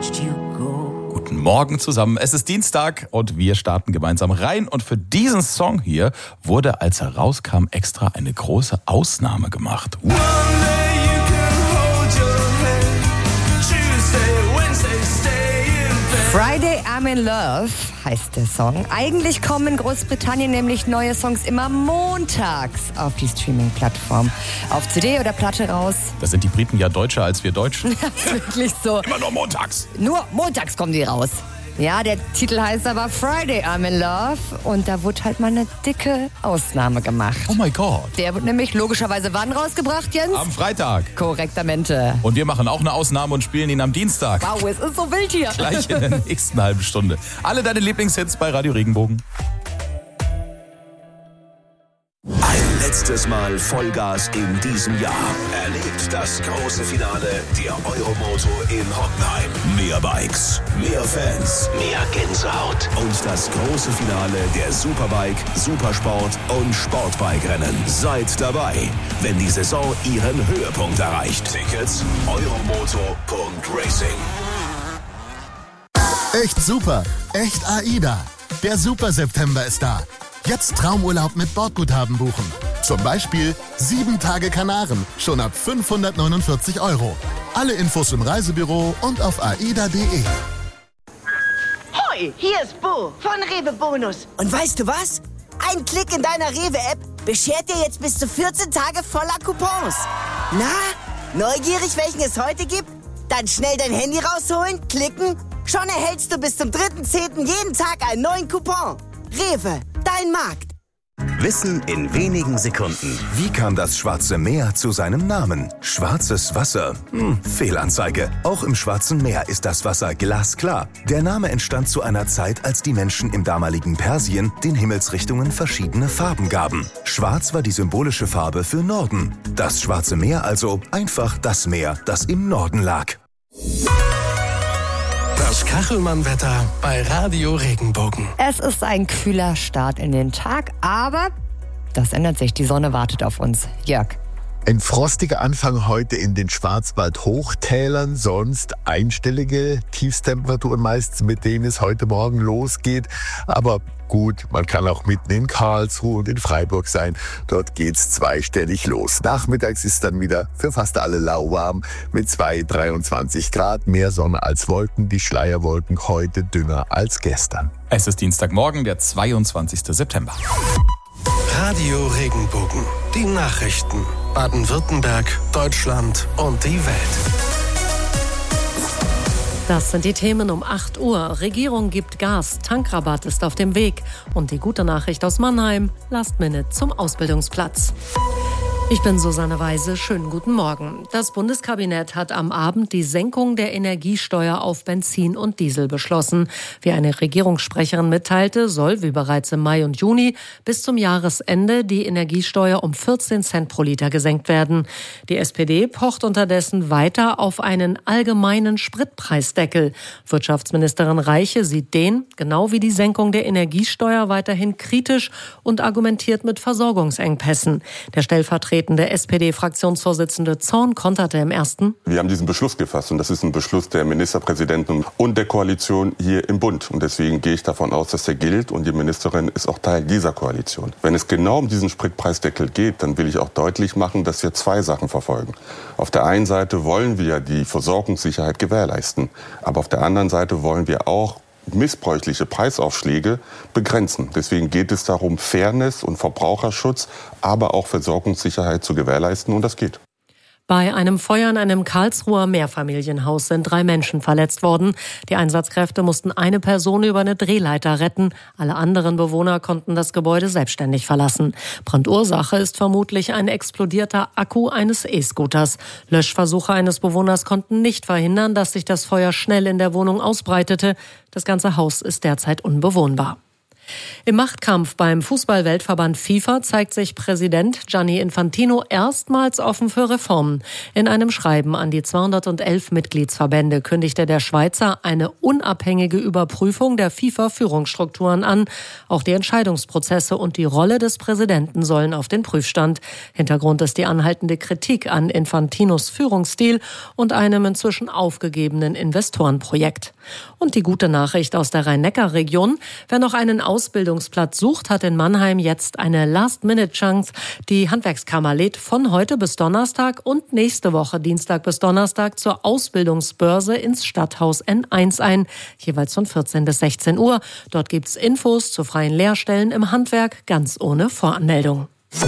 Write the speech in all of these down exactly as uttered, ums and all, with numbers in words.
watched you go. Guten Morgen zusammen. Es ist Dienstag und wir starten gemeinsam rein. Und für diesen Song hier wurde, als er rauskam, extra eine große Ausnahme gemacht. Uh. Friday I'm in Love heißt der Song. Eigentlich kommen in Großbritannien nämlich neue Songs immer montags auf die Streaming-Plattform. Auf C D oder Platte raus. Da sind die Briten ja deutscher als wir Deutschen. Das ist wirklich so. Immer nur montags. Nur montags kommen die raus. Ja, der Titel heißt aber Friday I'm in Love und da wurde halt mal eine dicke Ausnahme gemacht. Oh mein Gott. Der wird nämlich logischerweise wann rausgebracht, Jens? Am Freitag. Korrektamente. Und wir machen auch eine Ausnahme und spielen ihn am Dienstag. Wow, es ist so wild hier. Gleich in der nächsten halben Stunde. Alle deine Lieblingshits bei Radio Regenbogen. Ein letztes Mal Vollgas in diesem Jahr. Erlebt das große Finale der Euromoto in Hockenheim. Mehr Bikes, mehr Fans, mehr Gänsehaut und das große Finale der Superbike, Supersport und Sportbike-Rennen. Seid dabei, wenn die Saison ihren Höhepunkt erreicht. Tickets euromoto punkt racing. Echt super, echt AIDA. Der Super September ist da. Jetzt Traumurlaub mit Bordguthaben buchen. Zum Beispiel sieben Tage Kanaren, schon ab fünfhundertneunundvierzig Euro. Alle Infos im Reisebüro und auf aida punkt de. Hoi, hier ist Bo von Rewe Bonus. Und weißt du was? Ein Klick in deiner Rewe-App beschert dir jetzt bis zu vierzehn Tage voller Coupons. Na, neugierig, welchen es heute gibt? Dann schnell dein Handy rausholen, klicken. Schon erhältst du bis zum dritten zehnten jeden Tag einen neuen Coupon. Rewe, dein Markt. Wissen in wenigen Sekunden. Wie kam das Schwarze Meer zu seinem Namen? Schwarzes Wasser? Hm, Fehlanzeige. Auch im Schwarzen Meer ist das Wasser glasklar. Der Name entstand zu einer Zeit, als die Menschen im damaligen Persien den Himmelsrichtungen verschiedene Farben gaben. Schwarz war die symbolische Farbe für Norden. Das Schwarze Meer also einfach das Meer, das im Norden lag. Das Kachelmann-Wetter bei Radio Regenbogen. Es ist ein kühler Start in den Tag, aber das ändert sich. Die Sonne wartet auf uns. Jörg. Ein frostiger Anfang heute in den Schwarzwald-Hochtälern, sonst einstellige Tiefstemperaturen meistens, mit denen es heute Morgen losgeht. Aber gut, man kann auch mitten in Karlsruhe und in Freiburg sein. Dort geht's zweistellig los. Nachmittags ist dann wieder für fast alle lauwarm mit zwei, dreiundzwanzig Grad. Mehr Sonne als Wolken, die Schleierwolken heute dünner als gestern. Es ist Dienstagmorgen, der zweiundzwanzigsten September. Radio Regenbogen. Die Nachrichten. Baden-Württemberg, Deutschland und die Welt. Das sind die Themen um acht Uhr. Regierung gibt Gas, Tankrabatt ist auf dem Weg. Und die gute Nachricht aus Mannheim, Last Minute zum Ausbildungsplatz. Ich bin Susanne Weise, schönen guten Morgen. Das Bundeskabinett hat am Abend die Senkung der Energiesteuer auf Benzin und Diesel beschlossen. Wie eine Regierungssprecherin mitteilte, soll, wie bereits im Mai und Juni, bis zum Jahresende die Energiesteuer um vierzehn Cent pro Liter gesenkt werden. Die S P D pocht unterdessen weiter auf einen allgemeinen Spritpreisdeckel. Wirtschaftsministerin Reiche sieht den, genau wie die Senkung der Energiesteuer, weiterhin kritisch und argumentiert mit Versorgungsengpässen. Der Stellvertreter Der S P D-Fraktionsvorsitzende Zorn konterte im ersten. Wir haben diesen Beschluss gefasst und das ist ein Beschluss der Ministerpräsidenten und der Koalition hier im Bund. Und deswegen gehe ich davon aus, dass der gilt und die Ministerin ist auch Teil dieser Koalition. Wenn es genau um diesen Spritpreisdeckel geht, dann will ich auch deutlich machen, dass wir zwei Sachen verfolgen. Auf der einen Seite wollen wir die Versorgungssicherheit gewährleisten, aber auf der anderen Seite wollen wir auch missbräuchliche Preisaufschläge begrenzen. Deswegen geht es darum, Fairness und Verbraucherschutz, aber auch Versorgungssicherheit zu gewährleisten und das geht. Bei einem Feuer in einem Karlsruher Mehrfamilienhaus sind drei Menschen verletzt worden. Die Einsatzkräfte mussten eine Person über eine Drehleiter retten. Alle anderen Bewohner konnten das Gebäude selbstständig verlassen. Brandursache ist vermutlich ein explodierter Akku eines E-Scooters. Löschversuche eines Bewohners konnten nicht verhindern, dass sich das Feuer schnell in der Wohnung ausbreitete. Das ganze Haus ist derzeit unbewohnbar. Im Machtkampf beim Fußball-Weltverband FIFA zeigt sich Präsident Gianni Infantino erstmals offen für Reformen. In einem Schreiben an die zweihundertelf Mitgliedsverbände kündigte der Schweizer eine unabhängige Überprüfung der FIFA-Führungsstrukturen an. Auch die Entscheidungsprozesse und die Rolle des Präsidenten sollen auf den Prüfstand. Hintergrund ist die anhaltende Kritik an Infantinos Führungsstil und einem inzwischen aufgegebenen Investorenprojekt. Und die gute Nachricht aus der Rhein-Neckar-Region: Wer noch einen Ausbildungsplatz sucht, hat in Mannheim jetzt eine Last-Minute-Chance. Die Handwerkskammer lädt von heute bis Donnerstag und nächste Woche Dienstag bis Donnerstag zur Ausbildungsbörse ins Stadthaus N eins ein, jeweils von vierzehn bis sechzehn Uhr. Dort gibt's Infos zu freien Lehrstellen im Handwerk, ganz ohne Voranmeldung.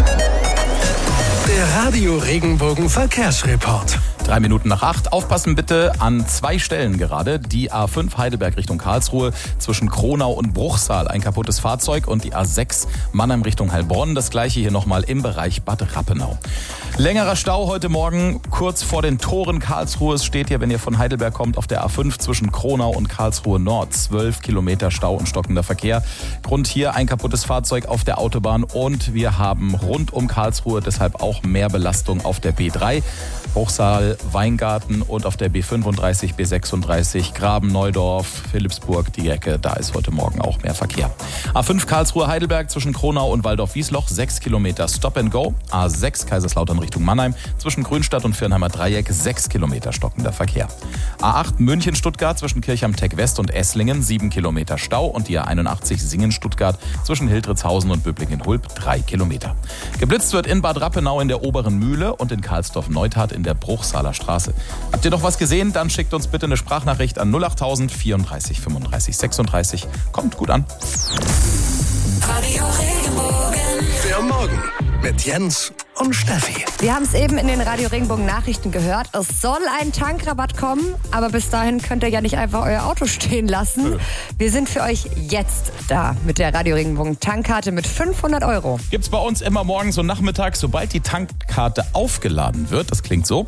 Der Radio Regenbogen Verkehrsreport. Drei Minuten nach acht. Aufpassen bitte an zwei Stellen gerade. Die A fünf Heidelberg Richtung Karlsruhe zwischen Kronau und Bruchsal ein kaputtes Fahrzeug und die A sechs Mannheim Richtung Heilbronn. Das gleiche hier nochmal im Bereich Bad Rappenau. Längerer Stau heute Morgen kurz vor den Toren Karlsruhe. Es steht hier, wenn ihr von Heidelberg kommt, auf der A fünf zwischen Kronau und Karlsruhe Nord. Zwölf Kilometer Stau und stockender Verkehr. Grund hier ein kaputtes Fahrzeug auf der Autobahn und wir haben rund um Karlsruhe deshalb auch mehr Belastung auf der B drei. Bruchsal, Weingarten und auf der B fünfunddreißig, B sechsunddreißig, Graben, Neudorf, Philippsburg, die Ecke, da ist heute Morgen auch mehr Verkehr. A fünf Karlsruhe Heidelberg zwischen Kronau und Waldorf-Wiesloch, sechs Kilometer Stop and Go. A sechs Kaiserslautern Richtung Mannheim zwischen Grünstadt und Viernheimer Dreieck, sechs Kilometer stockender Verkehr. A acht München-Stuttgart zwischen Kirchheim-Tech West und Esslingen, sieben Kilometer Stau und die A einundachtzig Singen-Stuttgart zwischen Hildritzhausen und Böblingen-Hulb, drei Kilometer. Geblitzt wird in Bad Rappenau in der Oberen Mühle und in Karlsdorf-Neutat in der Bruchsaler Straße. Habt ihr noch was gesehen? Dann schickt uns bitte eine Sprachnachricht an null achttausend vierunddreißig fünfunddreißig sechsunddreißig. Kommt gut an. Radio Regenbogen. Der Morgen mit Jens und Steffi. Wir haben es eben in den Radio Regenbogen Nachrichten gehört. Es soll ein Tankrabatt kommen, aber bis dahin könnt ihr ja nicht einfach euer Auto stehen lassen. Nö. Wir sind für euch jetzt da mit der Radio Regenbogen Tankkarte mit fünfhundert Euro. Gibt's bei uns immer morgens und nachmittags, sobald die Tankkarte aufgeladen wird. Das klingt so.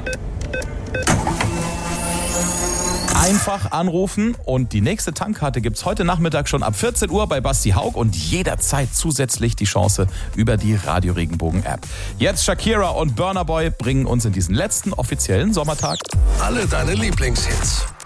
Einfach anrufen und die nächste Tankkarte gibt's heute Nachmittag schon ab vierzehn Uhr bei Basti Haug und jederzeit zusätzlich die Chance über die Radio Regenbogen App. Jetzt Shakira und Burna Boy bringen uns in diesen letzten offiziellen Sommertag alle deine Lieblingshits